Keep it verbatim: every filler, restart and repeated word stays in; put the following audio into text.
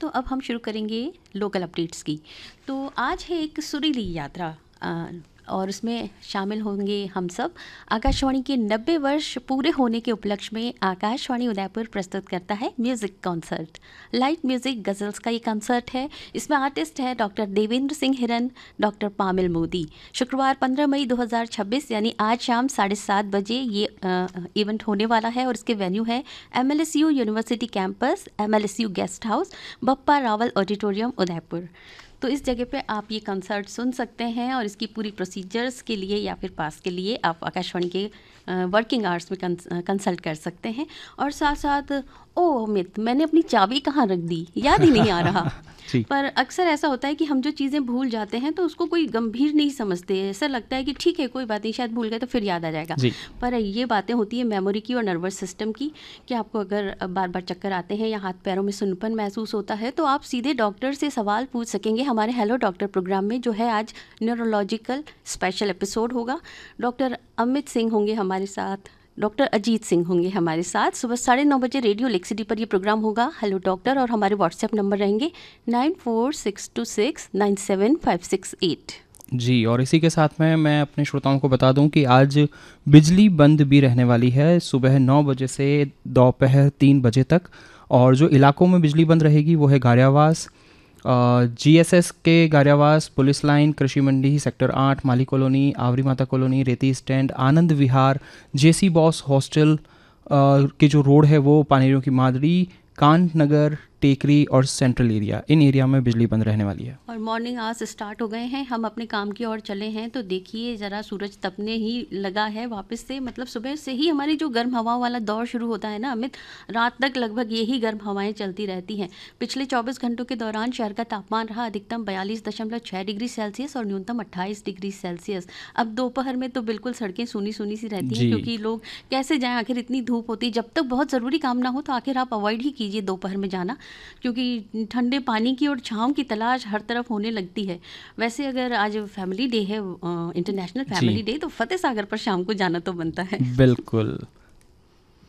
तो अब हम शुरू करेंगे लोकल अपडेट्स की। तो आज है एक सुरीली यात्रा आ, और उसमें शामिल होंगे हम सब। आकाशवाणी के नब्बे वर्ष पूरे होने के उपलक्ष्य में आकाशवाणी उदयपुर प्रस्तुत करता है music concert. Light music ghazals का ये कॉन्सर्ट है। इसमें आर्टिस्ट है डॉक्टर देवेंद्र सिंह हिरन, डॉक्टर पामिल मोदी। शुक्रवार पंद्रह मई दो हज़ार छब्बीस यानी आज शाम साढ़े सात बजे ये आ, इवेंट होने वाला है और इसके वेन्यू है M L S U university campus, M L S you guessed house, Bappa Rawal auditorium Udaipur. तो इस जगह पे आप ये कंसर्ट सुन सकते हैं और इसकी पूरी प्रोसीजर्स के लिए या फिर पास के लिए आप आकाशवाणी के वर्किंग आवर्स में कंसल्ट कर सकते हैं। और साथ साथ ओ अमित, मैंने अपनी चाबी कहाँ रख दी, याद ही नहीं आ रहा। पर अक्सर ऐसा होता है कि हम जो चीज़ें भूल जाते हैं तो उसको कोई गंभीर नहीं समझते। ऐसा लगता है कि ठीक है कोई बात नहीं, शायद भूल गए तो फिर याद आ जाएगा। पर ये बातें होती है मेमोरी की और नर्वस सिस्टम की, कि आपको अगर बार बार चक्कर आते हैं या हाथ पैरों में सुनपन महसूस होता है तो आप सीधे डॉक्टर से सवाल पूछ सकेंगे हमारे हेलो डॉक्टर प्रोग्राम में, जो है आज न्यूरोलॉजिकल स्पेशल एपिसोड होगा। डॉक्टर अमित सिंह होंगे हमारे साथ, डॉक्टर अजीत सिंह होंगे हमारे साथ। सुबह साढ़े नौ बजे रेडियो लेक्सिटी पर ये प्रोग्राम होगा हेलो डॉक्टर, और हमारे व्हाट्सएप नंबर रहेंगे nine four six to six nine seven five six eight. जी, और इसी के साथ में मैं अपने श्रोताओं को बता दूं कि आज बिजली बंद भी रहने वाली है सुबह नौ बजे से दोपहर तीन बजे तक। और जो इलाकों में बिजली बंद रहेगी वो है गारियावास, जीएसएस के गारियावास, पुलिस लाइन, कृषि मंडी, सेक्टर आठ, माली कॉलोनी, आवरी माता कॉलोनी, रेती स्टैंड, आनंद विहार, जेसी बॉस हॉस्टल के जो रोड है वो पानेरियों की मादरी, कांत नगर, टेकरी और सेंट्रल एरिया, इन एरिया में बिजली बंद रहने वाली है। और मॉर्निंग आवर्स स्टार्ट हो गए हैं, हम अपने काम की ओर चले हैं। तो देखिए ज़रा सूरज तपने ही लगा है वापस से, मतलब सुबह से ही हमारी जो गर्म हवाओं वाला दौर शुरू होता है ना अमित, रात तक लगभग यही गर्म हवाएं चलती रहती हैं। पिछले चौबीस घंटों के दौरान शहर का तापमान रहा अधिकतम बयालीस दशमलव छः डिग्री सेल्सियस और न्यूनतम अट्ठाईस डिग्री सेल्सियस। अब दोपहर में तो बिल्कुल सड़कें सूनी सूनी सी रहती हैं, क्योंकि लोग कैसे जाएँ, आखिर इतनी धूप होती है। जब तक बहुत ज़रूरी काम ना हो तो आखिर आप अवॉइड ही कीजिए दोपहर में जाना, क्योंकि ठंडे पानी की और छाँव की तलाश हर तरफ होने लगती है। वैसे अगर आज फैमिली डे है, इंटरनेशनल फैमिली डे, तो फतेह सागर पर शाम को जाना तो बनता है। बिल्कुल।